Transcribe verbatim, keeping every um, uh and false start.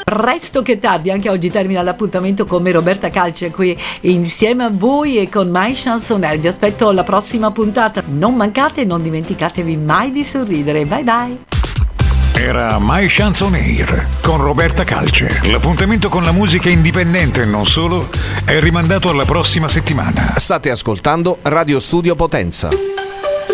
Presto che tardi, anche oggi termina l'appuntamento con me, Roberta Calce, qui insieme a voi e con My Chansonaire. Vi aspetto alla prossima puntata. Non mancate, non dimenticatevi mai di sorridere. Bye bye. Era My Chansonaire con Roberta Calce. L'appuntamento con la musica indipendente e non solo è rimandato alla prossima settimana. State ascoltando Radio Studio Potenza.